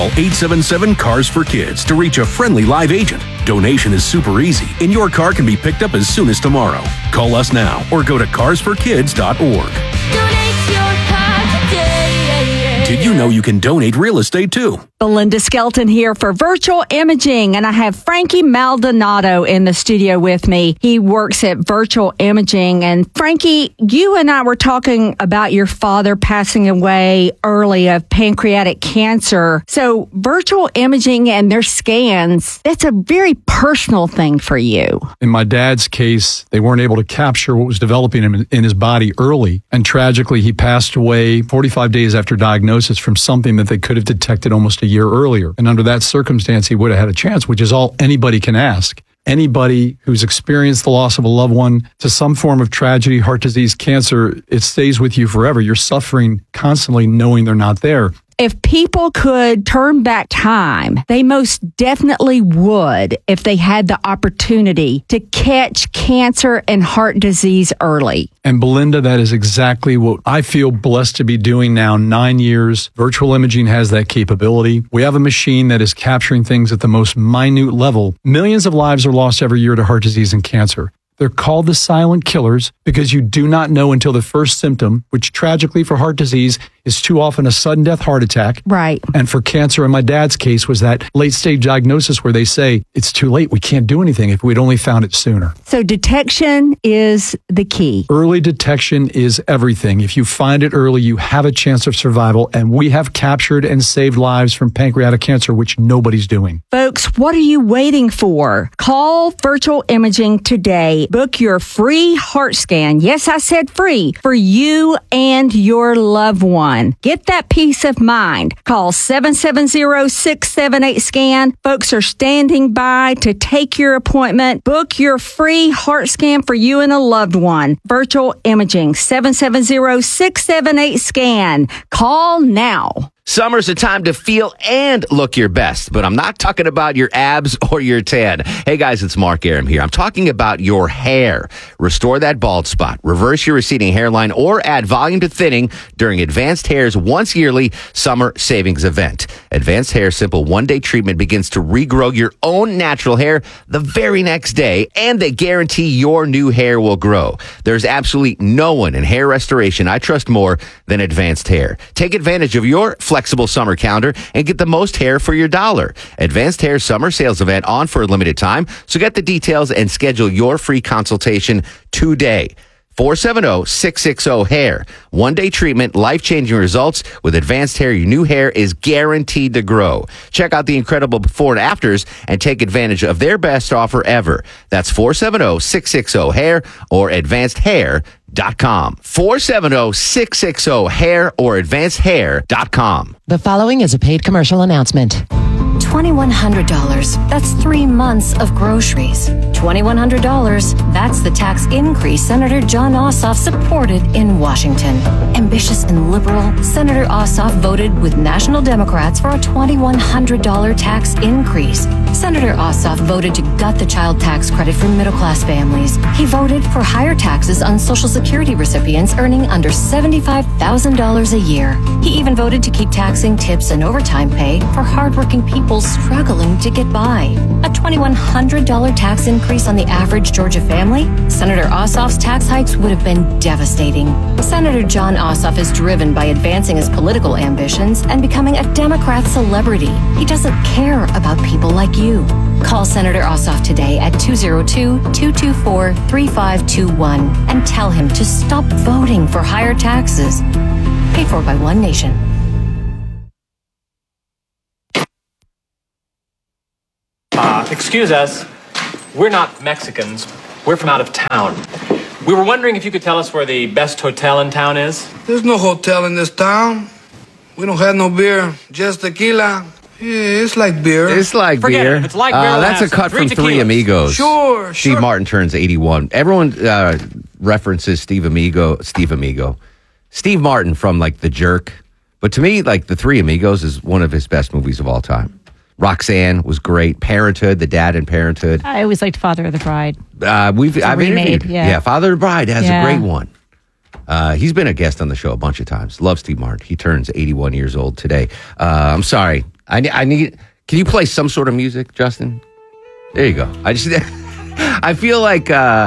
Call 877-CARS-FOR-KIDS to reach a friendly live agent. Donation is super easy, and your car can be picked up as soon as tomorrow. Call us now or go to carsforkids.org. Donate your car today. Did you know you can donate real estate too? Belinda Skelton here for Virtual Imaging, and I have Frankie Maldonado in the studio with me. He works at Virtual Imaging. And Frankie, you and I were talking about your father passing away early of pancreatic cancer. So Virtual Imaging and their scans, that's a very personal thing for you. In my dad's case, they weren't able to capture what was developing in his body early. And tragically, he passed away 45 days after diagnosis from something that they could have detected almost a year earlier. And under that circumstance, he would have had a chance, which is all anybody can ask. Anybody who's experienced the loss of a loved one to some form of tragedy, heart disease, cancer, it stays with you forever. You're suffering constantly knowing they're not there. If people could turn back time, they most definitely would if they had the opportunity to catch cancer and heart disease early. And Belinda, that is exactly what I feel blessed to be doing now. 9 years. Virtual Imaging has that capability. We have a machine that is capturing things at the most minute level. Millions of lives are lost every year to heart disease and cancer. They're called the silent killers because you do not know until the first symptom, which tragically for heart disease is too often a sudden death heart attack. Right. And for cancer, in my dad's case, was that late stage diagnosis where they say, it's too late. We can't do anything if we'd only found it sooner. So detection is the key. Early detection is everything. If you find it early, you have a chance of survival. And we have captured and saved lives from pancreatic cancer, which nobody's doing. Folks, what are you waiting for? Call Virtual Imaging today. Book your free heart scan. Yes, I said free for you and your loved one. Get that peace of mind. Call 770-678-SCAN. Folks are standing by to take your appointment. Book your free heart scan for you and a loved one. Virtual Imaging, 770-678-SCAN. Call now. Summer's a time to feel and look your best, but I'm not talking about your abs or your tan. Hey guys, it's Mark Aram here. I'm talking about your hair. Restore that bald spot, reverse your receding hairline, or add volume to thinning during Advanced Hair's once yearly summer savings event. Advanced Hair Simple one-day treatment begins to regrow your own natural hair the very next day, and they guarantee your new hair will grow. There's absolutely no one in hair restoration I trust more than Advanced Hair. Take advantage of your flexible summer calendar and get the most hair for your dollar. Advanced Hair Summer Sales Event on for a limited time, so get the details and schedule your free consultation today. 470-660-HAIR. One-day treatment, life-changing results. With Advanced Hair, your new hair is guaranteed to grow. Check out the incredible before and afters and take advantage of their best offer ever. That's 470-660-HAIR or advancedhair.com. 470-660-HAIR or advancedhair.com. The following is a paid commercial announcement. $2,100. That's 3 months of groceries. $2,100. That's the tax increase Senator Jon Ossoff supported in Washington. Ambitious and liberal, Senator Ossoff voted with national Democrats for a $2,100 tax increase. Senator Ossoff voted to gut the child tax credit for middle-class families. He voted for higher taxes on Social Security recipients earning under $75,000 a year. He even voted to keep taxing tips and overtime pay for hardworking people struggling to get by. A $2,100 tax increase on the average Georgia family? Senator Ossoff's tax hikes would have been devastating. Senator Jon Ossoff is driven by advancing his political ambitions and becoming a Democrat celebrity. He doesn't care about people like you. Call Senator Ossoff today at 202-224-3521 and tell him to stop voting for higher taxes. Paid for by One Nation. Excuse us. We're not Mexicans. We're from out of town. We were wondering if you could tell us where the best hotel in town is. There's no hotel in this town. We don't have no beer, just tequila. Yeah, it's like beer. It's like Forget beer. it. If it's like beer, we'll that's have a cut some. from Three Tequilas. Amigos. Sure. Steve Martin turns 81. Everyone references Steve Martin from like The Jerk. But to me, like The Three Amigos is one of his best movies of all time. Roxanne was great. Parenthood, the dad in Parenthood. I always liked Father of the Bride. I've remade, interviewed. yeah. Father of the Bride has a great one. He's been a guest on the show a bunch of times. Love Steve Martin. He turns 81 years old today. I'm sorry. I need. Can you play some sort of music, Justin? There you go. I feel like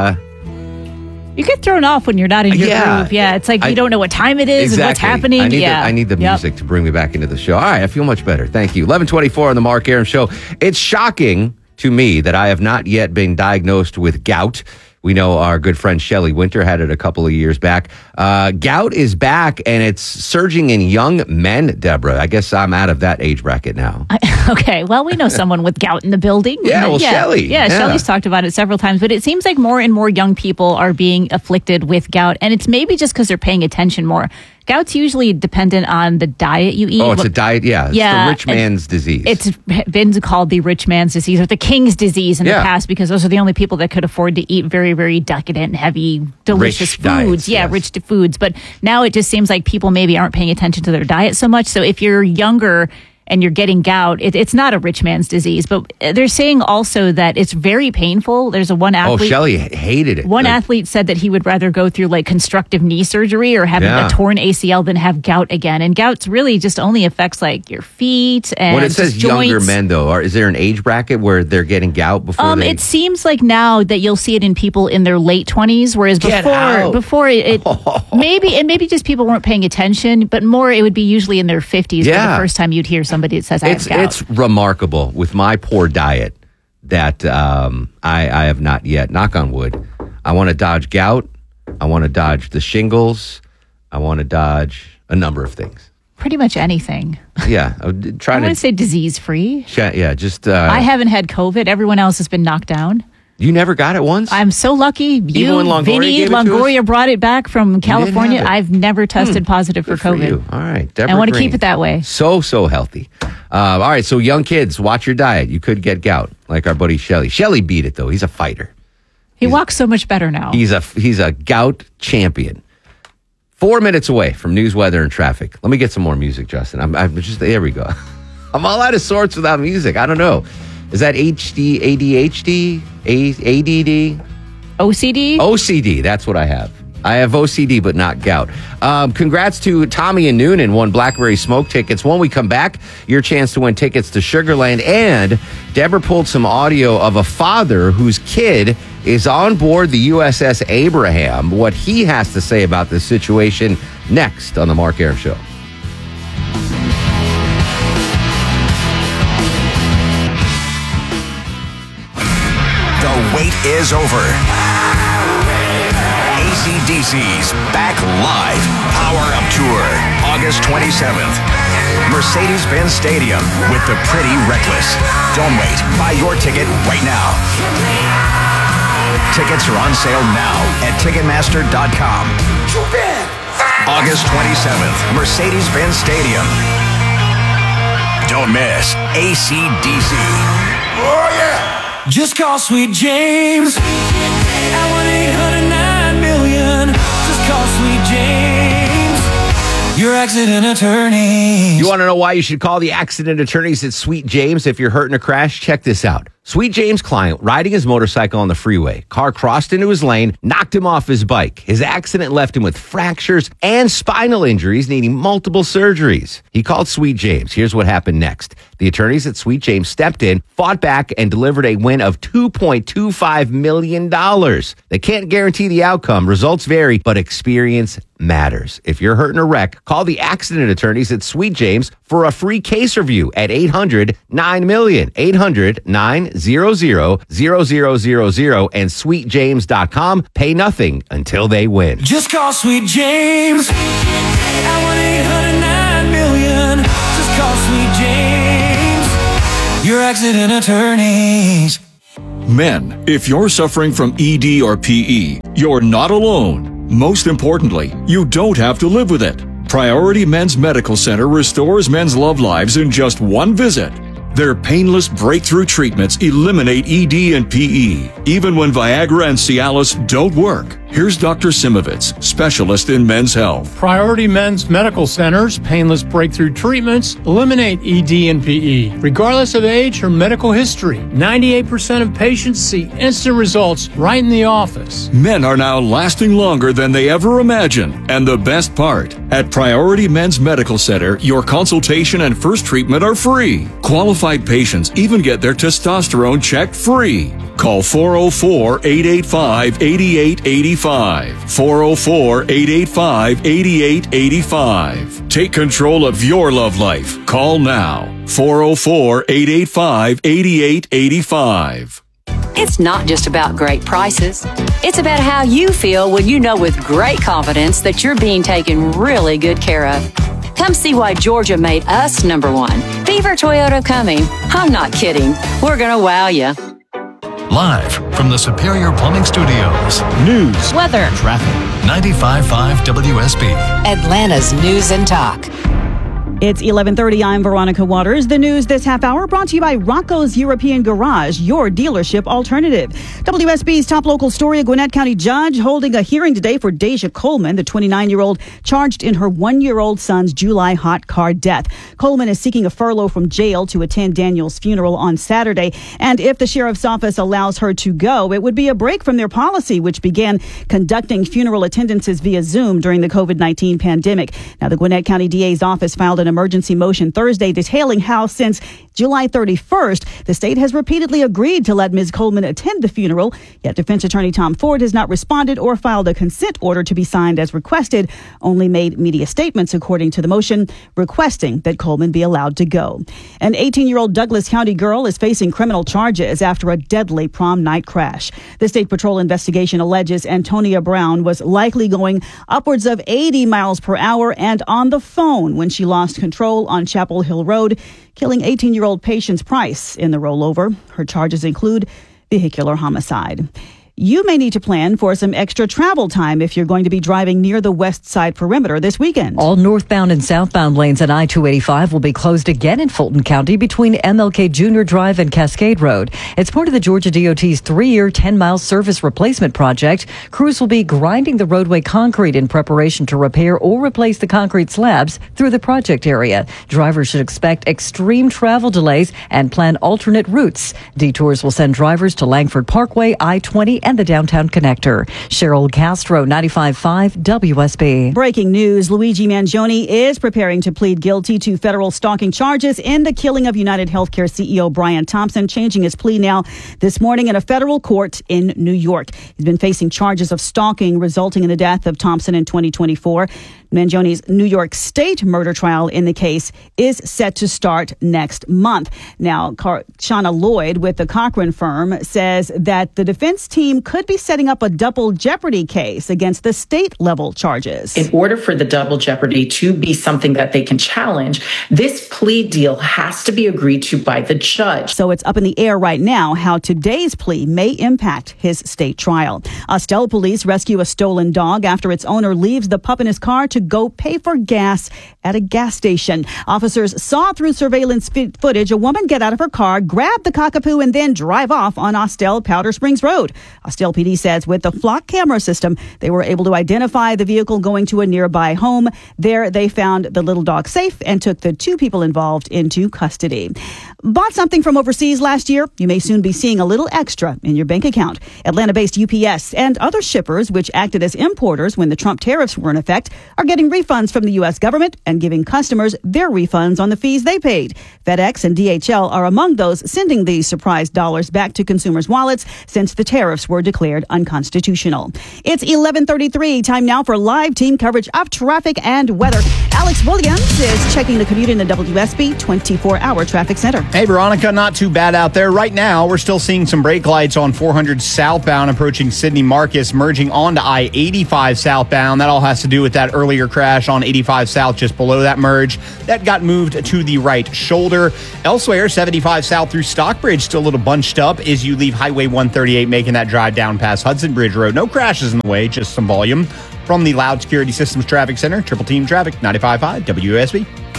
you get thrown off when you're not in your groove. Yeah, it's like you don't know what time it is and what's happening. I need the music to bring me back into the show. All right, I feel much better. Thank you. 11:24 on the Mark Arum Show. It's shocking to me that I have not yet been diagnosed with gout. We know our good friend Shelley Winter had it a couple of years back. Gout is back, and it's surging in young men, Deborah. I guess I'm out of that age bracket now. Okay, well, we know someone with gout in the building. Shelley. Yeah, Shelley's talked about it several times, but it seems like more and more young people are being afflicted with gout, and it's maybe just because they're paying attention more. Gout's usually dependent on the diet you eat. Oh, it's a diet, It's the rich man's disease. It's been called the rich man's disease or the king's disease in the past because those are the only people that could afford to eat very, very decadent, heavy, delicious foods. Diets, rich foods. But now it just seems like people maybe aren't paying attention to their diet so much. So if you're younger and you're getting gout, it's not a rich man's disease. But they're saying also that it's very painful. There's one athlete. Oh, Shelley hated it. One athlete said that he would rather go through like constructive knee surgery or having a torn ACL than have gout again. And gout's really just only affects like your feet and when it says joints. Younger men, though, is there an age bracket where they're getting gout before they... It seems like now that you'll see it in people in their late 20s, whereas before it maybe just people weren't paying attention, but more it would be usually in their 50s for the first time you'd hear somebody that says I have gout. It's remarkable with my poor diet that I have not yet, knock on wood, I want to dodge gout, I want to dodge the shingles, I want to dodge a number of things. Pretty much anything. Yeah. I want to say disease-free. Yeah, just... I haven't had COVID. Everyone else has been knocked down. You never got it once? I'm so lucky. Even when Longoria brought it back from California. I've never tested positive for COVID. For you. All right. Deborah I want to Green. keep it that way. So healthy. All right. So young kids, watch your diet. You could get gout, like our buddy Shelley. Shelley beat it, though. He's a fighter. He walks so much better now. He's a gout champion. 4 minutes away from news, weather, and traffic. Let me get some more music, Justin. I'm just, there we go. I'm all out of sorts without music. I don't know. Is that HD, ADHD, ADD? OCD? OCD, that's what I have. I have OCD, but not gout. Congrats to Tommy and Noonan won Blackberry Smoke tickets. When we come back, your chance to win tickets to Sugarland. And Deborah pulled some audio of a father whose kid is on board the USS Abraham. What he has to say about this situation next on the Mark Arum Show. The wait is over. AC/DC's back live. Power Up Tour, August 27th. Mercedes-Benz Stadium with the Pretty Reckless. Don't wait. Buy your ticket right now. Tickets are on sale now at Ticketmaster.com. August 27th, Mercedes-Benz Stadium. Don't miss AC/DC. Oh, yeah. Just call Sweet James at 1-800-9-million. Just call Sweet James, your accident attorney. You want to know why you should call the accident attorneys at Sweet James if you're hurt in a crash? Check this out. Sweet James' client, riding his motorcycle on the freeway. Car crossed into his lane, knocked him off his bike. His accident left him with fractures and spinal injuries, needing multiple surgeries. He called Sweet James. Here's what happened next. The attorneys at Sweet James stepped in, fought back, and delivered a win of $2.25 million. They can't guarantee the outcome. Results vary, but experience matters. If you're hurt in a wreck, call the accident attorneys at Sweet James for a free case review at 800-9-million. 800-900-0000 and sweetjames.com. Pay nothing until they win. Just call Sweet James at 1-800-9-million. Just call Sweet James, your accident attorneys. Men, if you're suffering from ED or PE, you're not alone. Most importantly, you don't have to live with it. Priority Men's Medical Center restores men's love lives in just one visit. Their painless breakthrough treatments eliminate ED and PE, even when Viagra and Cialis don't work. Here's Dr. Simovitz, specialist in men's health. Priority Men's Medical Center's painless breakthrough treatments eliminate ED and PE, regardless of age or medical history. 98% of patients see instant results right in the office. Men are now lasting longer than they ever imagined. And the best part, at Priority Men's Medical Center, your consultation and first treatment are free. Qualified patients even get their testosterone checked free. Call 404-885-8885. 404-885-8885. Take control of your love life. Call now. 404-885-8885. It's not just about great prices. It's about how you feel when you know with great confidence that you're being taken really good care of. Come see why Georgia made us number one. Beaver Toyota coming. I'm not kidding. We're going to wow you. Live from the Superior Plumbing Studios. News, weather, traffic. 95.5 WSB. Atlanta's News and Talk. It's 11:30. I'm Veronica Waters. The news this half hour brought to you by Rocco's European Garage, your dealership alternative. WSB's top local story, a Gwinnett County judge holding a hearing today for Deja Coleman, the 29-year-old charged in her 1-year-old son's July hot car death. Coleman is seeking a furlough from jail to attend Daniel's funeral on Saturday. And if the sheriff's office allows her to go, it would be a break from their policy, which began conducting funeral attendances via Zoom during the COVID-19 pandemic. Now, the Gwinnett County DA's office filed an emergency motion Thursday detailing how since July 31st, the state has repeatedly agreed to let Ms. Coleman attend the funeral, yet defense attorney Tom Ford has not responded or filed a consent order to be signed as requested, only made media statements according to the motion requesting that Coleman be allowed to go. An 18-year-old Douglas County girl is facing criminal charges after a deadly prom night crash. The State Patrol investigation alleges Antonia Brown was likely going upwards of 80 miles per hour and on the phone when she lost control on Chapel Hill Road, killing 18-year-old Patience Price in the rollover. Her charges include vehicular homicide. You may need to plan for some extra travel time if you're going to be driving near the west side perimeter this weekend. All northbound and southbound lanes at I-285 will be closed again in Fulton County between MLK Junior Drive and Cascade Road. It's part of the Georgia DOT's 3-year, 10-mile surface replacement project. Crews will be grinding the roadway concrete in preparation to repair or replace the concrete slabs through the project area. Drivers should expect extreme travel delays and plan alternate routes. Detours will send drivers to Langford Parkway, I-20, and the downtown connector. Cheryl Castro, 95.5 WSB. Breaking news, Luigi Mangione is preparing to plead guilty to federal stalking charges in the killing of United Healthcare CEO Brian Thompson, changing his plea now this morning in a federal court in New York. He's been facing charges of stalking resulting in the death of Thompson in 2024. Mangione's New York State murder trial in the case is set to start next month. Now, Shauna Lloyd with the Cochran firm says that the defense team could be setting up a double jeopardy case against the state-level charges. In order for the double jeopardy to be something that they can challenge, this plea deal has to be agreed to by the judge. So it's up in the air right now how today's plea may impact his state trial. Austell police rescue a stolen dog after its owner leaves the pup in his car to go pay for gas at a gas station. Officers saw through surveillance footage a woman get out of her car, grab the cockapoo, and then drive off on Austell Powder Springs Road. Austell PD says with the flock camera system, they were able to identify the vehicle going to a nearby home. There, they found the little dog safe and took the 2 people involved into custody. Bought something from overseas last year? You may soon be seeing a little extra in your bank account. Atlanta-based UPS and other shippers, which acted as importers when the Trump tariffs were in effect, are getting refunds from the U.S. government and giving customers their refunds on the fees they paid. FedEx and DHL are among those sending these surprise dollars back to consumers' wallets since the tariffs were declared unconstitutional. It's 11:33. Time now for live team coverage of traffic and weather. Alex Williams is checking the commute in the WSB 24-hour traffic center. Hey, Veronica, not too bad out there. Right now, we're still seeing some brake lights on 400 southbound approaching Sidney Marcus, merging onto I-85 southbound. That all has to do with that earlier crash on 85 South just below that merge. That got moved to the right shoulder. Elsewhere, 75 South through Stockbridge still a little bunched up as you leave Highway 138 making that drive down past Hudson Bridge Road. No crashes in the way, just some volume. From the Loud Security Systems Traffic Center, Triple Team Traffic, 95.5 WSB.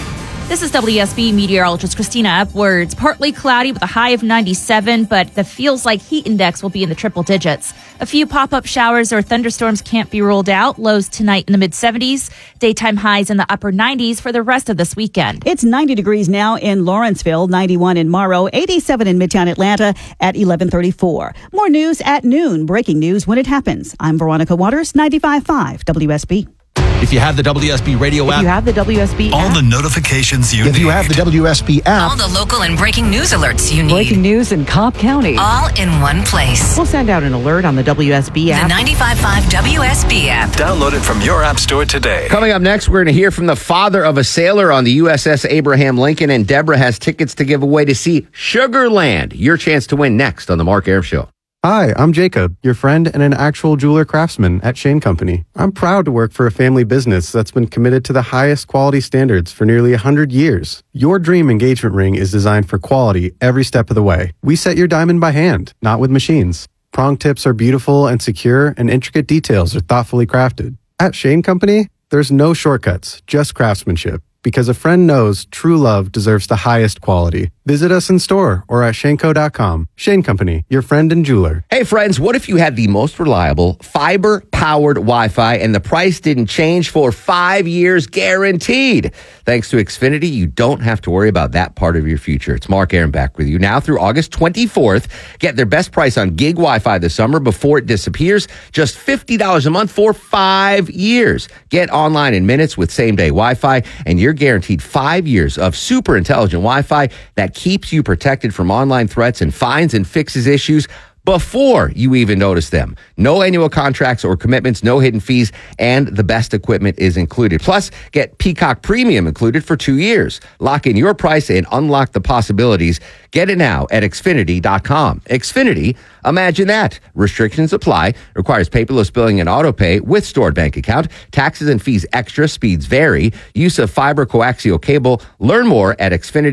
This is WSB meteorologist Christina Upwards. Partly cloudy with a high of 97, but the feels like heat index will be in the triple digits. A few pop-up showers or thunderstorms can't be ruled out. Lows tonight in the mid-70s. Daytime highs in the upper 90s for the rest of this weekend. It's 90 degrees now in Lawrenceville, 91 in Morrow, 87 in Midtown Atlanta at 11:34. More news at noon. Breaking news when it happens. I'm Veronica Waters, 95.5 WSB. If you have the WSB radio app. If you have the WSB all the notifications you need. If you have the WSB app. All the local and breaking news alerts you need. Breaking news in Cobb County. All in one place. We'll send out an alert on the WSB app. The 95.5 WSB app. Download it from your app store today. Coming up next, we're going to hear from the father of a sailor on the USS Abraham Lincoln, and Deborah has tickets to give away to see Sugar Land. Your chance to win next on the Mark Arum Show. Hi, I'm Jacob, your friend and an actual jeweler craftsman at Shane Company. I'm proud to work for a family business that's been committed to the highest quality standards for nearly 100 years. Your dream engagement ring is designed for quality every step of the way. We set your diamond by hand, not with machines. Prong tips are beautiful and secure, and intricate details are thoughtfully crafted. At Shane Company, there's no shortcuts, just craftsmanship. Because a friend knows true love deserves the highest quality. Visit us in store or at shaneco.com. Shane Company, your friend and jeweler. Hey friends, what if you had the most reliable fiber-powered Wi-Fi and the price didn't change for 5 years guaranteed? Thanks to Xfinity, you don't have to worry about that part of your future. It's Mark Arum back with you now through August 24th. Get their best price on gig Wi-Fi this summer before it disappears. Just $50 a month for 5 years. Get online in minutes with same-day Wi-Fi, and you're guaranteed 5 years of super intelligent Wi-Fi that keeps you protected from online threats and finds and fixes issues before you even notice them. No annual contracts or commitments, no hidden fees, and the best equipment is included. Plus, get Peacock Premium included for 2 years. Lock in your price and unlock the possibilities. Get it now at Xfinity.com. Xfinity, imagine that. Restrictions apply. Requires paperless billing and auto pay with stored bank account. Taxes and fees extra. Speeds vary. Use of fiber coaxial cable. Learn more at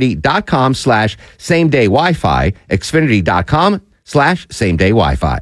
Xfinity.com/same-day Wi-Fi. Xfinity.com/same-day Wi-Fi.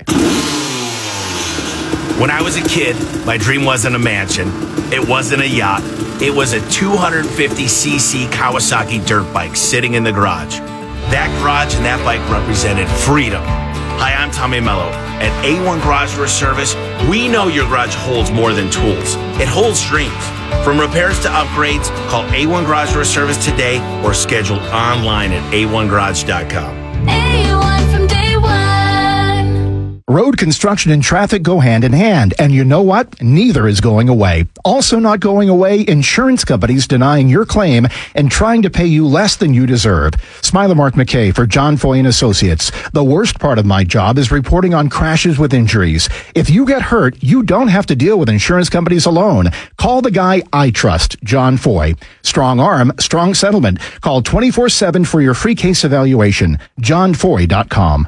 When I was a kid, my dream wasn't a mansion. It wasn't a yacht. It was a 250cc Kawasaki dirt bike sitting in the garage. That garage and that bike represented freedom. Hi, I'm Tommy Mello. At A1 Garage Door Service, we know your garage holds more than tools. It holds dreams. From repairs to upgrades, call A1 Garage Door Service today or schedule online at a1garage.com. A1 from day one. Road construction and traffic go hand in hand, and you know what? Neither is going away. Also not going away, insurance companies denying your claim and trying to pay you less than you deserve. Smiler Mark McKay for John Foy and Associates. The worst part of my job is reporting on crashes with injuries. If you get hurt, you don't have to deal with insurance companies alone. Call the guy I trust, John Foy. Strong arm, strong settlement. Call 24/7 for your free case evaluation. JohnFoy.com.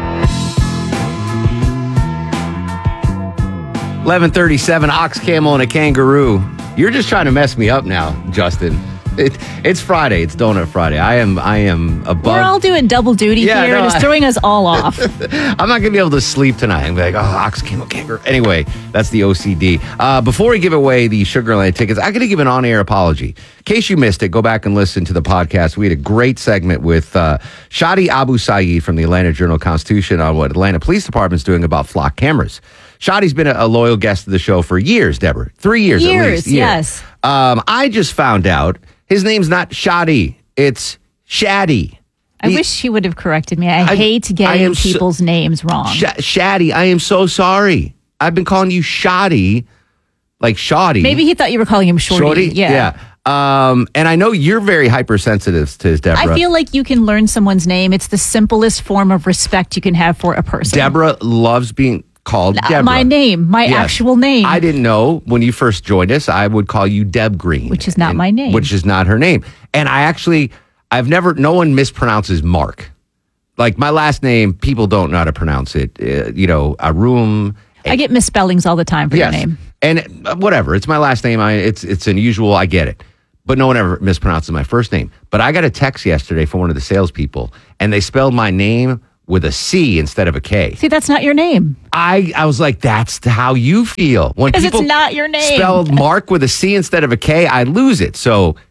11:37, ox, camel, and a kangaroo. You're just trying to mess me up now, Justin. It's Friday. It's Donut Friday. I am above. We're all doing double duty here, and it's throwing us all off. I'm not going to be able to sleep tonight. I'm like, ox, camel, kangaroo. Anyway, that's the OCD. Before we give away the Sugar Land tickets, I got to give an on-air apology. In case you missed it, go back and listen to the podcast. We had a great segment with Shadi Abu Saeed from the Atlanta Journal-Constitution on what Atlanta Police Department's doing about flock cameras. Shadi's been a loyal guest of the show for years, Deborah. 3 years at least. Yes. I just found out his name's not Shadi. It's Shaddy. I wish he would have corrected me. I hate getting people's names wrong. Shaddy, I am so sorry. I've been calling you Shadi, like Shoddy. Maybe he thought you were calling him Shorty. Yeah. And I know you're very hypersensitive to this, Deborah. I feel like you can learn someone's name. It's the simplest form of respect you can have for a person. Deborah loves being called Deborah. My name, my actual name. I didn't know when you first joined us, I would call you Deb Green. Which is not my name. Which is not her name. And no one mispronounces Mark. Like my last name, people don't know how to pronounce it. Arum. I get misspellings all the time for your name. And whatever, it's my last name. It's unusual. I get it. But no one ever mispronounces my first name. But I got a text yesterday from one of the salespeople, and they spelled my name with a C instead of a K. See, that's not your name. I was like, that's how you feel. When because people it's not your name. spell Mark with a C instead of a K, I lose it. So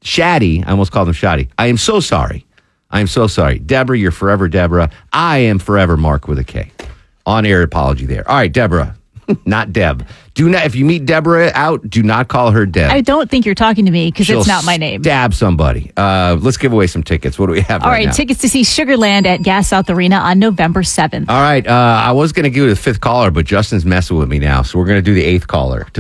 Shaddy, I almost called him Shaddy. I am so sorry. I am so sorry. Deborah, you're forever Deborah. I am forever Mark with a K. On-air apology there. All right, Deborah, not Deb. Do not, if you meet Deborah out, do not call her Deb. I don't think you're talking to me because it's not my name. Stab somebody. Let's give away some tickets. What do we have All right, now? tickets to see Sugarland at Gas South Arena on November 7th. All right, I was going to give you the fifth caller, but Justin's messing with me now, so we're going to do the eighth caller to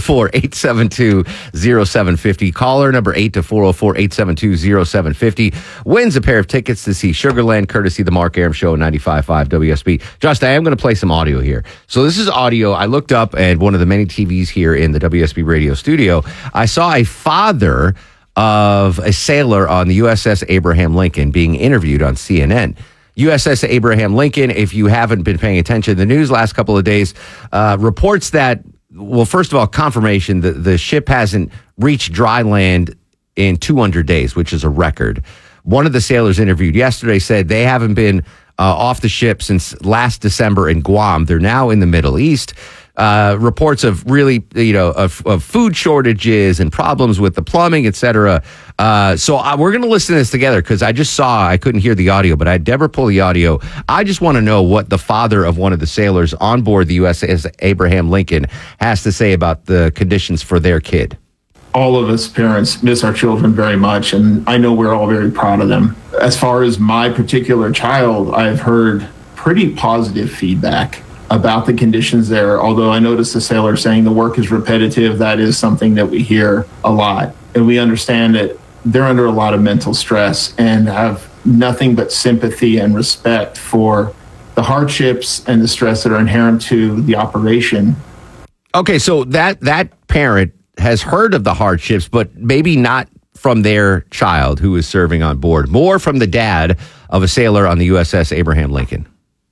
404-872-0750. Caller number 8 to 404-872-0750 wins a pair of tickets to see Sugarland, courtesy the Mark Arum Show, 95.5 WSB. Justin, I am going to play some audio here. So this is audio. I looked up, and one of the many TVs here in the WSB radio studio, I saw a father of a sailor on the USS Abraham Lincoln being interviewed on CNN. USS Abraham Lincoln, if you haven't been paying attention to the news last couple of days, reports that, well, first of all, confirmation that the ship hasn't reached dry land in 200 days, which is a record. One of the sailors interviewed yesterday said they haven't been off the ship since last December in Guam. They're now in the Middle East. Reports of really, of food shortages and problems with the plumbing, et cetera. So we're going to listen to this together because I couldn't hear the audio, but I had Deborah pull the audio. I just want to know what the father of one of the sailors on board the USS Abraham Lincoln has to say about the conditions for their kid. All of us parents miss our children very much, and I know we're all very proud of them. As far as my particular child, I've heard pretty positive feedback about the conditions there, although I noticed the sailor saying the work is repetitive. That is something that we hear a lot. And we understand that they're under a lot of mental stress and have nothing but sympathy and respect for the hardships and the stress that are inherent to the operation. Okay, so that parent has heard of the hardships, but maybe not from their child who is serving on board, more from the dad of a sailor on the USS Abraham Lincoln.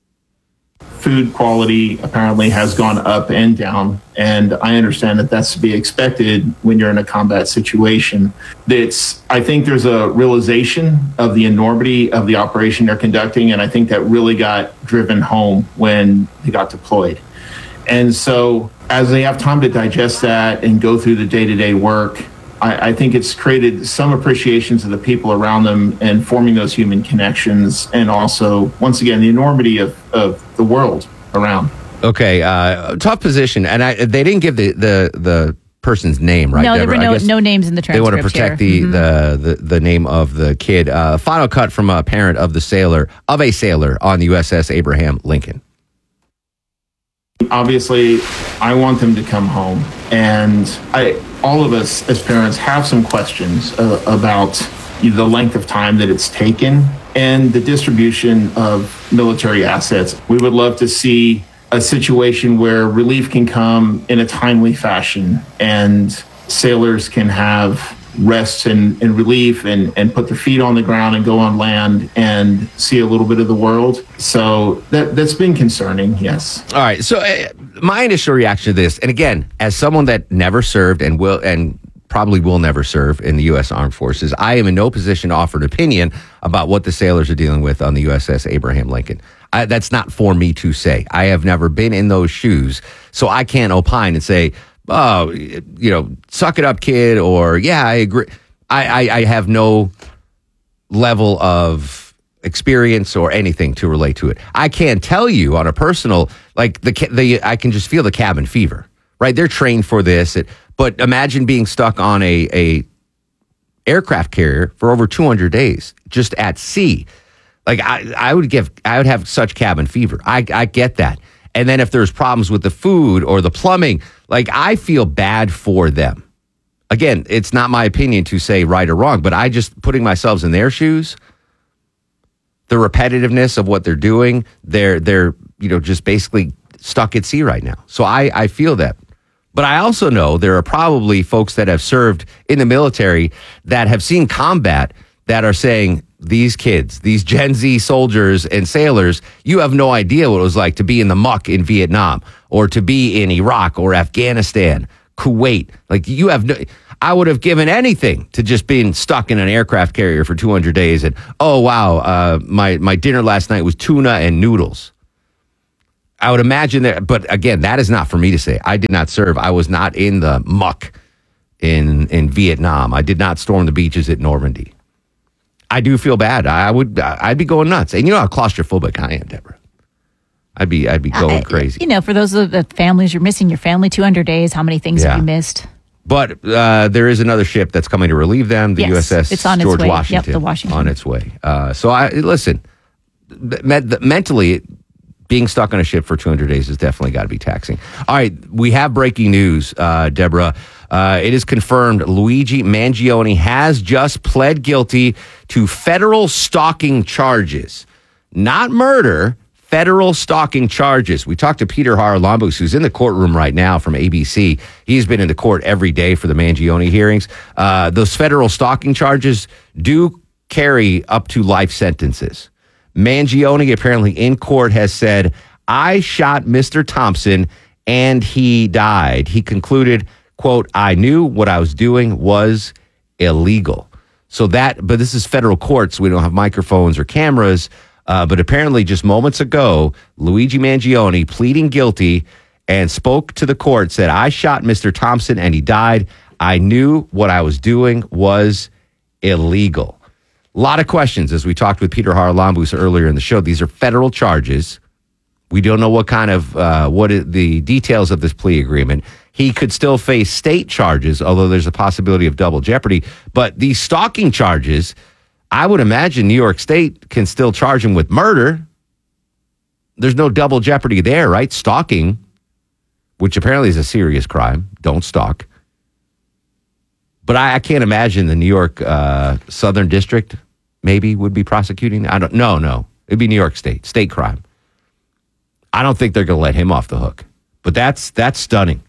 Food quality apparently has gone up and down, and I understand that that's to be expected when you're in a combat situation. I think there's a realization of the enormity of the operation they're conducting, and I think that really got driven home when they got deployed. And so as they have time to digest that and go through the day-to-day work, I think it's created some appreciations of the people around them and forming those human connections, and also, once again, the enormity of the world around. Okay, tough position, and they didn't give the person's name, right? No, Deborah? there were no names in the transcript. They want to protect the name of the kid. Final cut from a parent of a sailor on the USS Abraham Lincoln. Obviously, I want them to come home, and all of us as parents have some questions about the length of time that it's taken and the distribution of military assets. We would love to see a situation where relief can come in a timely fashion and sailors can have rest and relief and put their feet on the ground and go on land and see a little bit of the world. So that's been concerning, yes. All right. So my initial reaction to this, and again, as someone that never served and probably will never serve in the U.S. Armed Forces, I am in no position to offer an opinion about what the sailors are dealing with on the USS Abraham Lincoln. That's not for me to say. I have never been in those shoes, so I can't opine and say, oh, suck it up, kid, or yeah, I agree. I have no level of experience or anything to relate to it. I can tell you on a personal, like I can just feel the cabin fever, right? They're trained for this, but imagine being stuck on a aircraft carrier for over 200 days just at sea. Like I would have such cabin fever. I get that. And then if there's problems with the food or the plumbing, like I feel bad for them. Again, it's not my opinion to say right or wrong, but I just putting myself in their shoes, the repetitiveness of what they're doing, they're just basically stuck at sea right now. So I feel that. But I also know there are probably folks that have served in the military that have seen combat that are saying, these kids, these Gen Z soldiers and sailors, you have no idea what it was like to be in the muck in Vietnam or to be in Iraq or Afghanistan, Kuwait. Like I would have given anything to just being stuck in an aircraft carrier for 200 days. And, oh, wow, my dinner last night was tuna and noodles. I would imagine that. But again, that is not for me to say. I did not serve. I was not in the muck in Vietnam. I did not storm the beaches at Normandy. I do feel bad. I'd be going nuts. And you know how claustrophobic I am, Deborah. I'd be going crazy. You know, for those of the families, you're missing your family 200 days. How many things have you missed? But there is another ship that's coming to relieve them, the USS it's on George its way. Washington. Yep, the Washington. On its way. Listen, mentally, being stuck on a ship for 200 days has definitely got to be taxing. All right, we have breaking news, Deborah. It is confirmed Luigi Mangione has just pled guilty to federal stalking charges. Not murder, federal stalking charges. We talked to Peter Haralambous, who's in the courtroom right now from ABC. He's been in the court every day for the Mangione hearings. Those federal stalking charges do carry up to life sentences. Mangione apparently in court has said, I shot Mr. Thompson and he died. He concluded, quote, I knew what I was doing was illegal. But this is federal court, so we don't have microphones or cameras. But apparently just moments ago, Luigi Mangione pleading guilty and spoke to the court, said, I shot Mr. Thompson and he died. I knew what I was doing was illegal. A lot of questions as we talked with Peter Haralambous earlier in the show. These are federal charges. We don't know what kind of, the details of this plea agreement. He could still face state charges, although there's a possibility of double jeopardy. But these stalking charges, I would imagine New York State can still charge him with murder. There's no double jeopardy there, right? Stalking, which apparently is a serious crime. Don't stalk. But I can't imagine the New York Southern District maybe would be prosecuting. No. It'd be New York State crime. I don't think they're going to let him off the hook. But that's stunning.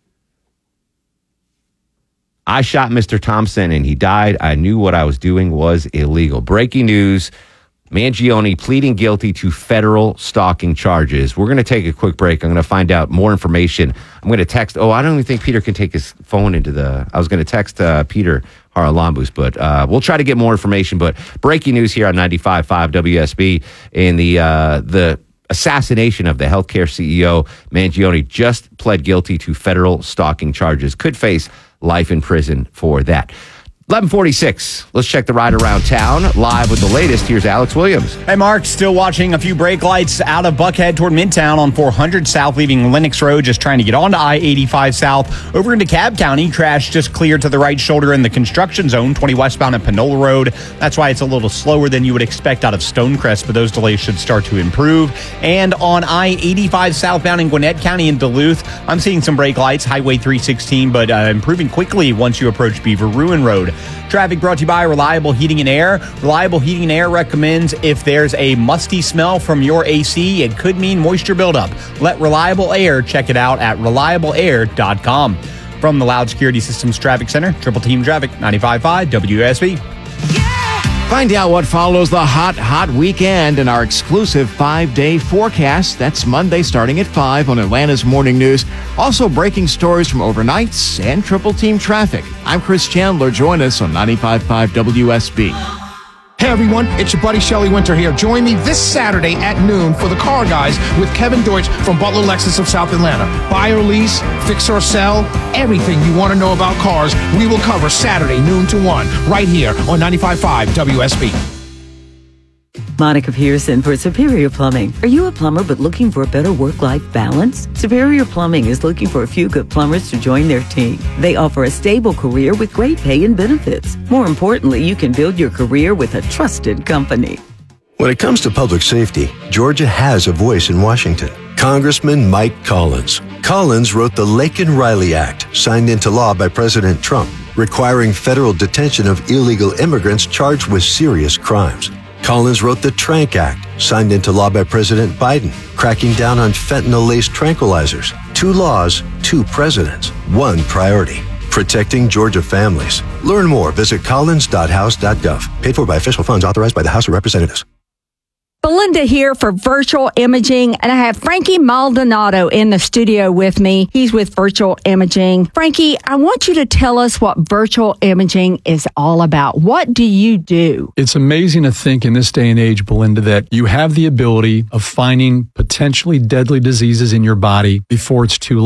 I shot Mr. Thompson and he died. I knew what I was doing was illegal. Breaking news. Mangione pleading guilty to federal stalking charges. We're going to take a quick break. I'm going to find out more information. I'm going to text. I don't even think Peter can take his phone I was going to text Peter Haralambous, but we'll try to get more information. But breaking news here on 95.5 WSB in the assassination of the healthcare CEO. Mangione just pled guilty to federal stalking charges. Could face life in prison for that. 11:46. Let's check the ride around town. Live with the latest. Here's Alex Williams. Hey, Mark. Still watching a few brake lights out of Buckhead toward Midtown on 400 South, leaving Lenox Road, just trying to get onto I-85 South. Over into Cobb County, crash just cleared to the right shoulder in the construction zone, 20 westbound at Panola Road. That's why it's a little slower than you would expect out of Stonecrest, but those delays should start to improve. And on I-85 southbound in Gwinnett County in Duluth, I'm seeing some brake lights, Highway 316, but improving quickly once you approach Beaver Ruin Road. Traffic brought to you by Reliable Heating and Air. Reliable Heating and Air recommends if there's a musty smell from your AC, it could mean moisture buildup. Let Reliable Air check it out at reliableair.com. From the Loud Security Systems Traffic Center, Triple Team Traffic, 95.5 WSB. Find out what follows the hot weekend in our exclusive 5-day forecast. That's Monday starting at 5 on Atlanta's Morning News. Also breaking stories from overnights and Triple Team Traffic. I'm Chris Chandler. Join us on 95.5 WSB. Hey everyone, it's your buddy Shelly Winter here. Join me this Saturday at noon for the Car Guys with Kevin Deutsch from Butler Lexus of South Atlanta. Buy or lease, fix or sell, everything you want to know about cars, we will cover Saturday noon to 1 right here on 95.5 WSB. Monica Pearson for Superior Plumbing. Are you a plumber but looking for a better work-life balance? Superior Plumbing is looking for a few good plumbers to join their team. They offer a stable career with great pay and benefits. More importantly, you can build your career with a trusted company. When it comes to public safety, Georgia has a voice in Washington. Congressman Mike Collins. Collins wrote the Laken-Riley Act, signed into law by President Trump, requiring federal detention of illegal immigrants charged with serious crimes. Collins wrote the Trank Act, signed into law by President Biden, cracking down on fentanyl-laced tranquilizers. 2 laws, 2 presidents, 1 priority: protecting Georgia families. Learn more. Visit collins.house.gov. Paid for by official funds authorized by the House of Representatives. Belinda here for Virtual Imaging, and I have Frankie Maldonado in the studio with me. He's with Virtual Imaging. Frankie, I want you to tell us what Virtual Imaging is all about. What do you do? It's amazing to think in this day and age, Belinda, that you have the ability of finding potentially deadly diseases in your body before it's too late.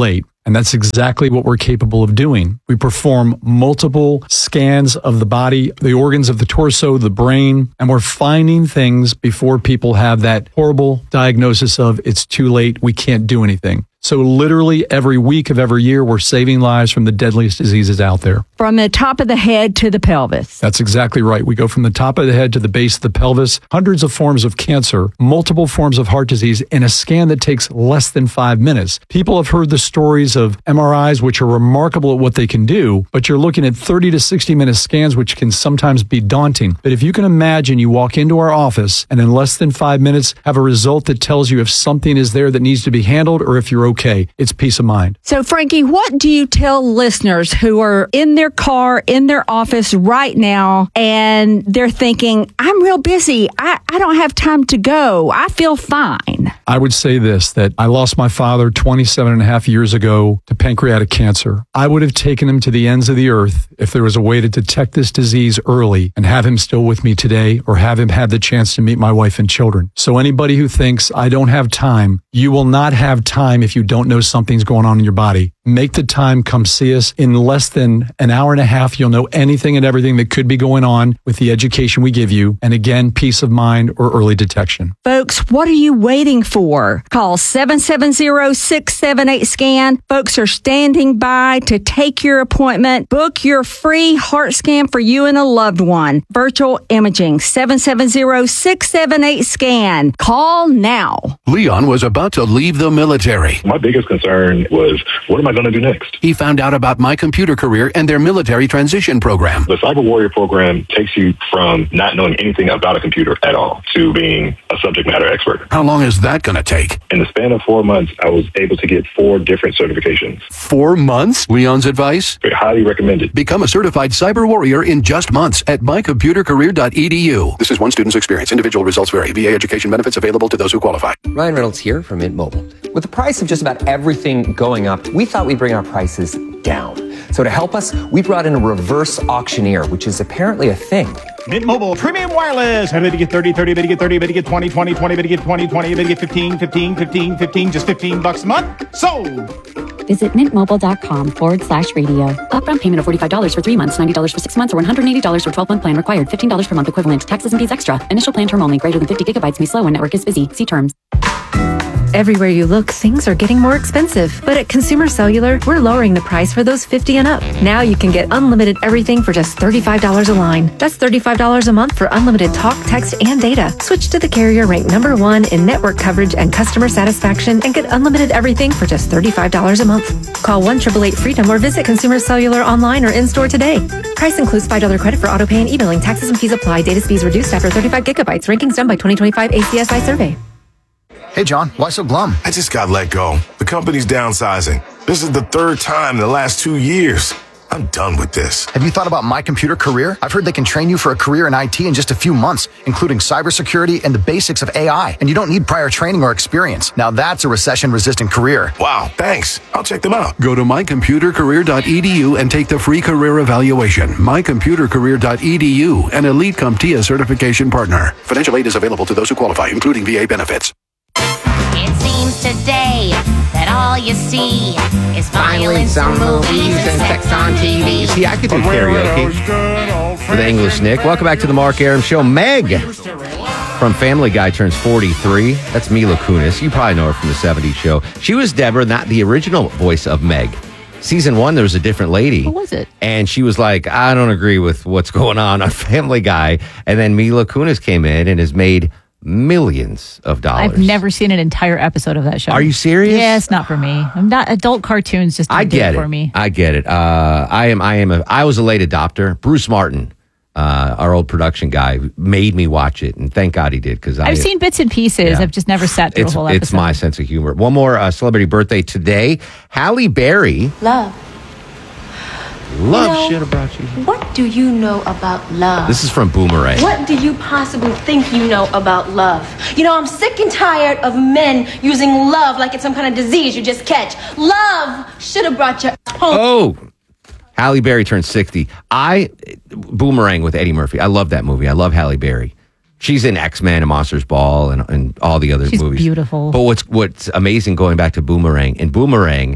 And that's exactly what we're capable of doing. We perform multiple scans of the body, the organs of the torso, the brain, and we're finding things before people have that horrible diagnosis of it's too late, we can't do anything. So literally every week of every year, we're saving lives from the deadliest diseases out there. From the top of the head to the pelvis. That's exactly right. We go from the top of the head to the base of the pelvis, hundreds of forms of cancer, multiple forms of heart disease in a scan that takes less than 5 minutes. People have heard the stories of MRIs, which are remarkable at what they can do, but you're looking at 30 to 60-minute scans, which can sometimes be daunting. But if you can imagine you walk into our office and in less than 5 minutes have a result that tells you if something is there that needs to be handled or if you're okay, it's peace of mind. So, Frankie, what do you tell listeners who are in their car, in their office right now, and they're thinking, I'm real busy. I don't have time to go. I feel fine. I would say this, that I lost my father 27 and a half years ago to pancreatic cancer. I would have taken him to the ends of the earth if there was a way to detect this disease early and have him still with me today or have him had the chance to meet my wife and children. So anybody who thinks I don't have time, you will not have time if you don't know something's going on in your body. Make the time, come see us. In less than an hour and a half, you'll know anything and everything that could be going on with the education we give you. And again, peace of mind or early detection. Folks, what are you waiting for? Call 770-678-SCAN. Folks are standing by to take your appointment. Book your free heart scan for you and a loved one. Virtual imaging, 770-678-SCAN. Call now. Leon was about to leave the military. My biggest concern was, what am I going to do next? He found out about My Computer Career and their military transition program. The Cyber Warrior program takes you from not knowing anything about a computer at all to being a subject matter expert. How long is that going to take? In the span of 4 months, I was able to get 4 different certifications. 4 months? Leon's advice? Highly recommended. Become a certified cyber warrior in just months at mycomputercareer.edu. This is one student's experience. Individual results vary. VA education benefits available to those who qualify. Ryan Reynolds here from Mint Mobile. With the price of just about everything going up, we thought we'd bring our prices down. So to help us, we brought in a reverse auctioneer, which is apparently a thing. Mint Mobile Premium Wireless. How to get 30, 30, better get 30, better get 20, 20, 20, better get 20, 20, better get 15, 15, 15, 15, just $15 a month. Sold! Visit mintmobile.com/radio. Upfront payment of $45 for 3 months, $90 for 6 months, or $180 for 12-month plan required. $15 per month equivalent. Taxes and fees extra. Initial plan term only. Greater than 50 gigabytes may slow when network is busy. See terms. Everywhere you look, things are getting more expensive. But at Consumer Cellular, we're lowering the price for those 50 and up. Now you can get unlimited everything for just $35 a line. That's $35 a month for unlimited talk, text, and data. Switch to the carrier ranked #1 in network coverage and customer satisfaction and get unlimited everything for just $35 a month. Call 1-888-FREEDOM or visit Consumer Cellular online or in-store today. Price includes $5 credit for auto pay and e-billing. Taxes and fees apply. Data speeds reduced after 35 gigabytes. Rankings done by 2025 ACSI survey. Hey, John, why so glum? I just got let go. The company's downsizing. This is the 3rd time in the last 2 years. I'm done with this. Have you thought about My Computer Career? I've heard they can train you for a career in IT in just a few months, including cybersecurity and the basics of AI. And you don't need prior training or experience. Now that's a recession-resistant career. Wow, thanks. I'll check them out. Go to mycomputercareer.edu and take the free career evaluation. Mycomputercareer.edu, an Elite CompTIA certification partner. Financial aid is available to those who qualify, including VA benefits. It seems today that all you see is violence on movies and sex on TV. See, I could do karaoke for the English Nick. Welcome back to the Mark Arum Show. Meg from Family Guy turns 43. That's Mila Kunis. You probably know her from the 70s show. She was Deborah, not the original voice of Meg. Season 1, there was a different lady. Who was it? And she was like, I don't agree with what's going on Family Guy. And then Mila Kunis came in and has made millions of dollars. I've never seen an entire episode of that show. Are you serious? Yeah, it's not for me. I'm not adult cartoons. Just don't do it for me. I get it. I was a late adopter. Bruce Martin, our old production guy, made me watch it, and thank God he did because I've seen bits and pieces. Yeah. I've just never sat through a whole episode. It's my sense of humor. One more celebrity birthday today. Halle Berry. Love should have brought you. What do you know about love? This is from Boomerang. What do you possibly think you know about love? You know, I'm sick and tired of men using love like it's some kind of disease you just catch. Love should have brought you home. Oh, Halle Berry turned 60. Boomerang with Eddie Murphy. I love that movie. I love Halle Berry. She's in X-Men and Monsters Ball and all the other movies. She's beautiful. But what's amazing going back to Boomerang, in Boomerang,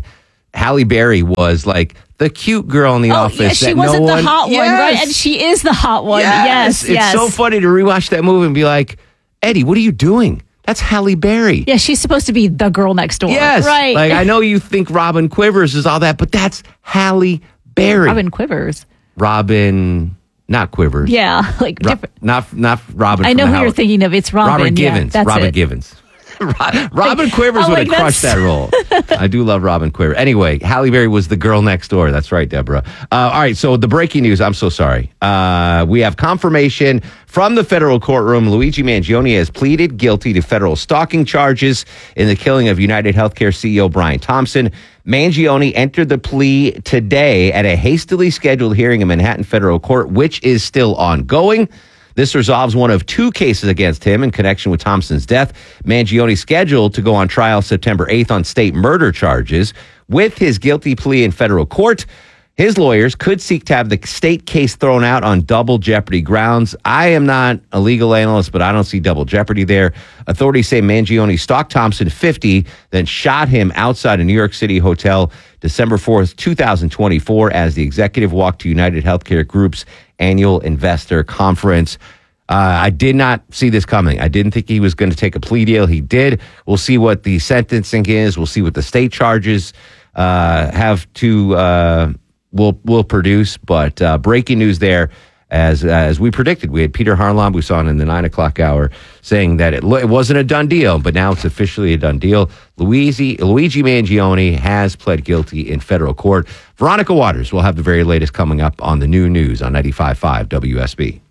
Halle Berry was like the cute girl in the office. Yeah, she that wasn't no the hot one, right? And she is the hot one. Yes. It's so funny to rewatch that movie and be like, Eddie, what are you doing? That's Halle Berry. Yeah, she's supposed to be the girl next door. Yes. Right. Like, I know you think Robin Quivers is all that, but that's Halle Berry. Robin Quivers. Not Quivers. Yeah, like different. Not Robin. I know who you're thinking of. It's Robin. Robert Givens. Yeah, that's Robin it. Givens. Robin Quivers would have crushed that role. I do love Robin Quivers. Anyway, Halle Berry was the girl next door. That's right, Deborah. All right, so the breaking news. I'm so sorry. We have confirmation from the federal courtroom. Luigi Mangione has pleaded guilty to federal stalking charges in the killing of United Healthcare CEO Brian Thompson. Mangione entered the plea today at a hastily scheduled hearing in Manhattan Federal Court, which is still ongoing. This resolves one of two cases against him in connection with Thompson's death. Mangione scheduled to go on trial September 8th on state murder charges. With his guilty plea in federal court, his lawyers could seek to have the state case thrown out on double jeopardy grounds. I am not a legal analyst, but I don't see double jeopardy there. Authorities say Mangione stalked Thompson 50, then shot him outside a New York City hotel December 4th, 2024, as the executive walked to United Healthcare Group's annual investor conference. I did not see this coming. I didn't think he was going to take a plea deal. He did. We'll see what the sentencing is. We'll see what the state charges have to will produce. But breaking news there, as we predicted, we had Peter Harlamb, we saw it in the 9 o'clock hour, saying that it wasn't a done deal, but now it's officially a done deal. Luigi Mangione has pled guilty in federal court. Veronica Waters will have the very latest coming up on the new news on 95.5 WSB.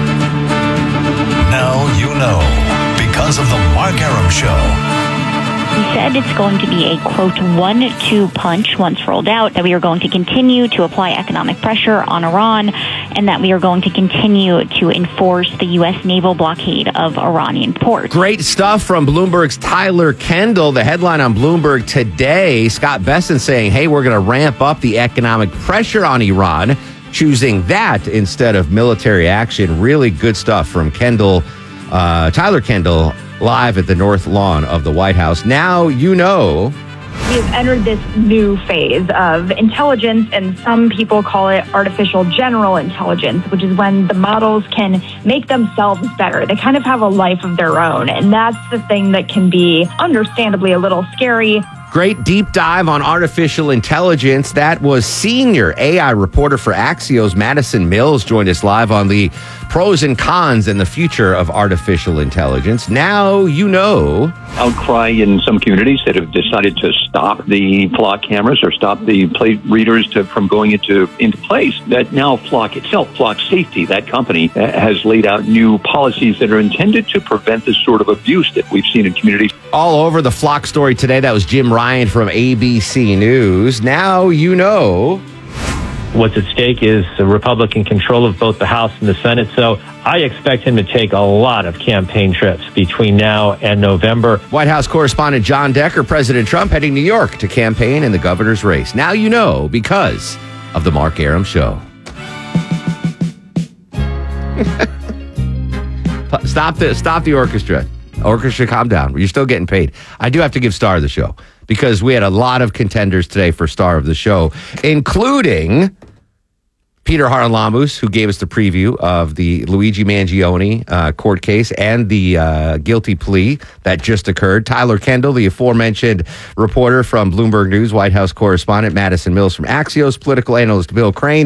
Now you know, because of the Mark Arum Show. He said it's going to be a, quote, 1-2 punch once rolled out, that we are going to continue to apply economic pressure on Iran, and that we are going to continue to enforce the U.S. naval blockade of Iranian ports. Great stuff from Bloomberg's Tyler Kendall. The headline on Bloomberg today, Scott Besson saying, hey, we're going to ramp up the economic pressure on Iran, choosing that instead of military action. Really good stuff from Kendall, Tyler Kendall, live at the North Lawn of the White House. Now you know. We have entered this new phase of intelligence, and some people call it artificial general intelligence, which is when the models can make themselves better. They kind of have a life of their own, and that's the thing that can be understandably a little scary. Great deep dive on artificial intelligence. That was senior AI reporter for Axios, Madison Mills, joined us live on the pros and cons and the future of artificial intelligence. Now you know. Outcry in some communities that have decided to stop the Flock cameras or stop the plate readers from going into place. That now Flock itself, Flock Safety, that company, has laid out new policies that are intended to prevent this sort of abuse that we've seen in communities. All over the Flock story today. That was Jim Ryan from ABC News. Now you know. What's at stake is the Republican control of both the House and the Senate. So I expect him to take a lot of campaign trips between now and November. White House correspondent John Decker, President Trump heading to New York to campaign in the governor's race. Now you know, because of the Mark Arum Show. Stop the orchestra. Orchestra, calm down. You're still getting paid. I do have to give Star of the Show, because we had a lot of contenders today for Star of the Show, including Peter Harlamb, who gave us the preview of the Luigi Mangione court case and the guilty plea that just occurred. Tyler Kendall, the aforementioned reporter from Bloomberg News, White House correspondent Madison Mills from Axios, political analyst Bill Crane,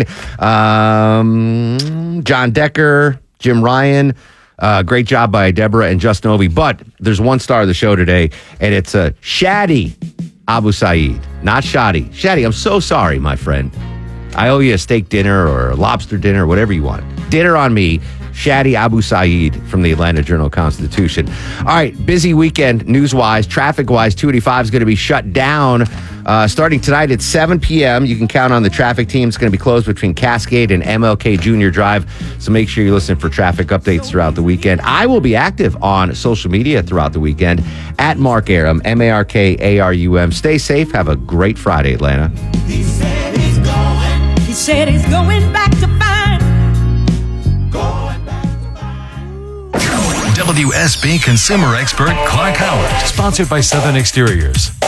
John Decker, Jim Ryan. Great job by Deborah and Justin Ovi. But there's one star of the show today, and it's Shadi Abu Saeed. Not Shadi. Shadi, I'm so sorry, my friend. I owe you a steak dinner or a lobster dinner, whatever you want. Dinner on me. Shadi Abu Saeed from the Atlanta Journal-Constitution. All right, busy weekend news-wise, traffic-wise. 285 is going to be shut down starting tonight at 7 p.m. You can count on the traffic team. It's going to be closed between Cascade and MLK Junior Drive, so make sure you listen for traffic updates throughout the weekend. I will be active on social media throughout the weekend at Mark Arum, MarkArum. Stay safe. Have a great Friday, Atlanta. He said he's going back to find. WSB consumer expert Clark Howard. Sponsored by Southern Exteriors.